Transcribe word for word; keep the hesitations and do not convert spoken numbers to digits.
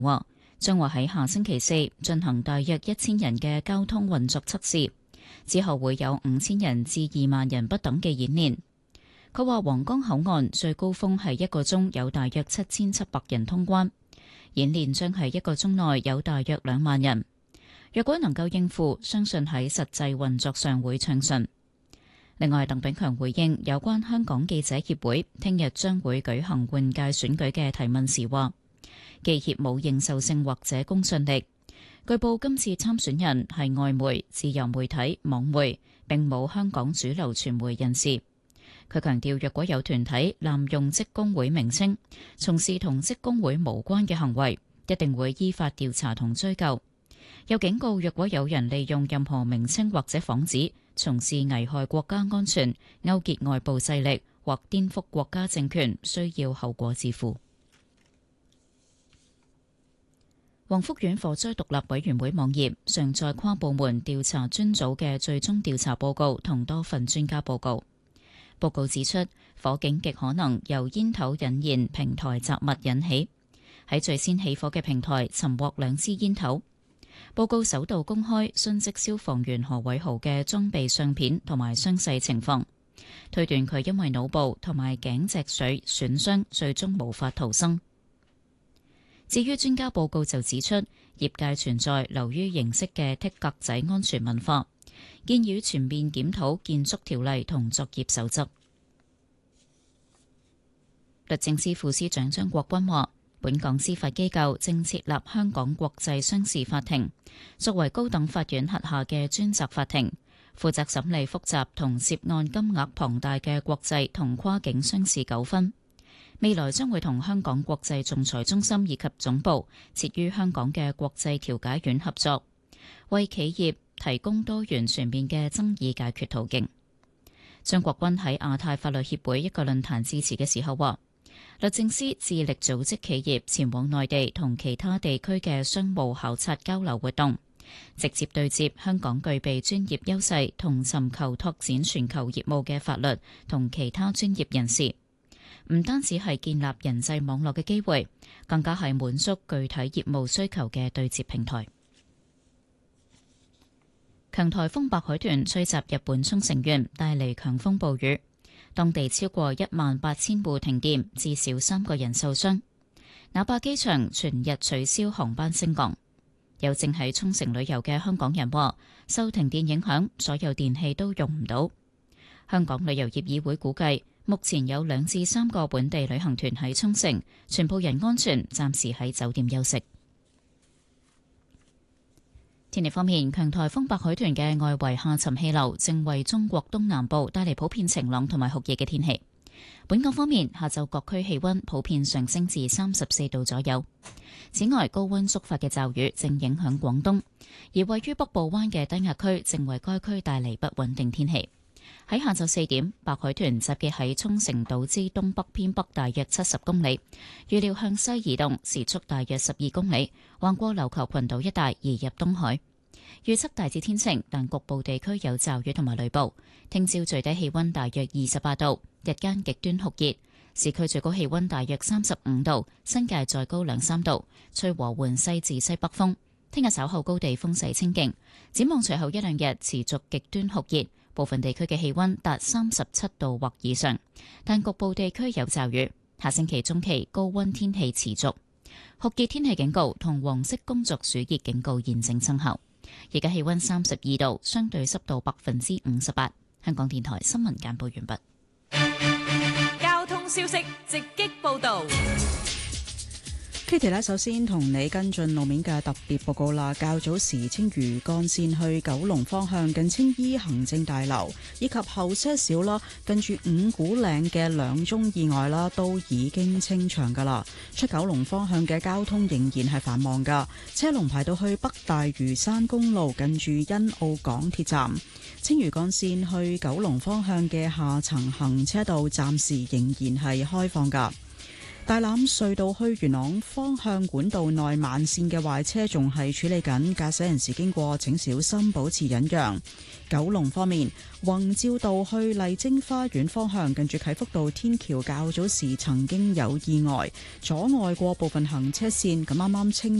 話，將會喺下星期四進行大約一千人嘅交通運作測試，之後會有五千人至二萬人不等嘅演練。佢話皇崗口岸最高峰係一個鐘有大約七千七百人通關，演練將係一個鐘內有大約兩萬人。若果能夠應付，相信喺實際運作上會暢順。另外，鄧炳強回應有關香港記者協會聽日將會舉行換屆選舉嘅提問時話，記協冇認受性或者公信力。據報今次參選人係外媒、自由媒體、網媒，並冇香港主流傳媒人士。佢強調，若果有團體濫用職工會名稱，從事同職工會無關嘅行為，一定會依法調查同追究。又警告，若果有人利用任何名稱或者幌子，從事危害國家安全、勾結外部勢力或顛覆國家政權，需要後果自負。黃福苑火災獨立委員會網頁上載跨部門調查專組嘅最終調查報告同多份專家報告。報告指出，火警極可能由煙頭引燃平台雜物引起。喺最先起火嘅平台尋獲兩支煙頭。報告首度公開殉職消防員何偉豪嘅裝備相片同埋傷勢情況，推斷佢因為腦部同埋頸脊髓損傷，最終無法逃生。至於專家報告就指出，業界存在流於形式嘅剔格仔安全文化，建議全面檢討建築條例同作業守則。律政司副司長張國鈞話，本港司法機構正設立香港國際商事法庭，作為高等法院轄下嘅專責法庭，負責審理複雜同涉案金額龐大嘅國際同跨境商事糾紛。未來將會同香港國際仲裁中心以及總部設於香港嘅國際調解院合作，為企業提供多元全面嘅爭議解決途徑。張國鈞喺亞太法律協會一個論壇致辭嘅時候話，律政司致力組織企業前往內地同其他地區嘅商務考察交流活動，直接對接香港具備專業優勢同尋求拓展全球業務嘅法律同其他專業人士。唔單止係建立人際網絡嘅機會，更加係滿足具體業務需求嘅對接平台。強颱風白海豚吹襲日本沖繩縣，帶嚟強風暴雨，當地超過一萬八千戶停電，至少三個人受傷。那霸機場全日取消航班升降。有正喺沖繩旅遊嘅香港人話，受停電影響，所有電器都用唔到。香港旅遊業議會估計，目前有兩至三個本地旅行團喺沖繩，全部人安全，暫時喺酒店休息。天氣方面，強颱風白海豚嘅外圍下沉氣流正為中國東南部帶嚟普遍晴朗同埋酷熱嘅天氣。本港方面，下晝各區氣溫普遍上升至三十四度左右。此外，高溫觸發嘅驟雨正影響廣東，而位於北部灣嘅低壓區正為該區帶嚟不穩定天氣。喺下晝四點，白海豚集結喺沖繩島之東北偏北大約七十公里，預料向西移動，時速大約十二公里，橫過琉球群島一帶移入東海。預測大致天晴，但局部地區有驟雨同埋雷暴。聽朝最低氣溫大約二十八度，日間極端酷熱，市區最高氣溫大約三十五度，新界再高兩三度，吹和緩西至西北風。聽日稍後高地風勢清勁，展望隨後一兩日持續極端酷熱。部分地區嘅氣溫達三十七度或以上，但局部地區有驟雨。下星期中期高溫天氣持續，酷熱天氣警告同黃色工作暑熱警告現正生效。而家氣溫三十二度，相對濕度百分之五十八。香港電台新聞簡報完畢。交通消息直擊報道。 Kitty 咧，首先同你跟進路面嘅特別報告啦。較早時青嶼幹線去九龍方向近青衣行政大樓，以及後些少啦，近住五股嶺嘅兩宗意外啦，都已經清場噶啦。出九龍方向嘅交通仍然係繁忙噶，車龍排到去北大嶼山公路近住欣澳港鐵站。青嶼幹線去九龍方向嘅下層行車道暫時仍然係開放噶。 大欖隧道去元朗方向管道內慢線嘅壞車仲係處理緊，駕駛人士經過請小心保持忍讓。九龍方面，宏照道去麗晶花園方向近住啟福道天橋較早時曾經有意外，阻礙過部分行車線，咁啱啱清